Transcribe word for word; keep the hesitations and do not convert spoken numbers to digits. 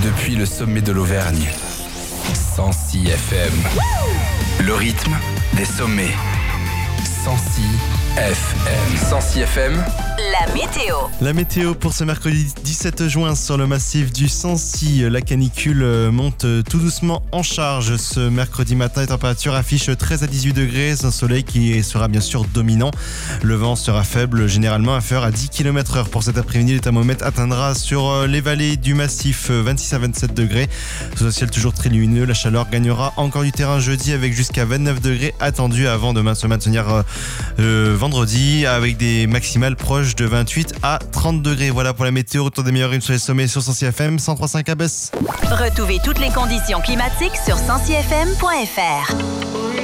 depuis le sommet de l'Auvergne. cent six F M. Le rythme des sommets. cent six F M. cent six F M. La météo. La météo pour ce mercredi dix-sept juin sur le massif du Sancy. La canicule monte tout doucement en charge ce mercredi matin. Les températures affichent treize à dix-huit degrés. Un soleil qui sera bien sûr dominant. Le vent sera faible, généralement inférieur à dix kilomètres heure. Pour cet après-midi, le thermomètre atteindra sur les vallées du massif vingt-six à vingt-sept degrés. Sous un ciel toujours très lumineux, la chaleur gagnera encore du terrain jeudi avec jusqu'à vingt-neuf degrés attendus avant de se maintenir euh, vendredi avec des maximales proches de vingt-huit à trente degrés. Voilà pour la météo. Retour des meilleurs rythmes sur les sommets sur cent six F M, cent trois virgule cinq à Besse. Retrouvez toutes les conditions climatiques sur cent six F M point F R.